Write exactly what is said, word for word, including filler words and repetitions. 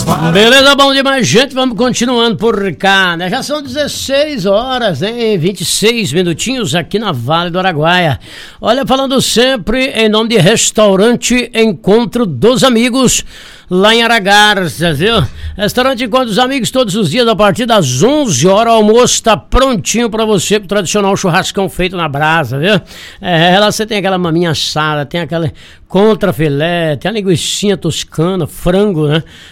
Beleza, bom demais, gente. Vamos continuando por cá, né? Já são dezesseis horas, né? vinte e seis minutinhos aqui na Vale do Araguaia. Olha, falando sempre em nome de Restaurante Encontro dos Amigos, lá em Aragarça, viu? Restaurante Encontro dos Amigos, todos os dias a partir das onze horas, o almoço tá prontinho pra você, pro tradicional churrascão feito na brasa, viu? É, lá você tem aquela maminha assada, tem aquela contrafilé, tem a linguicinha toscana, frango, né?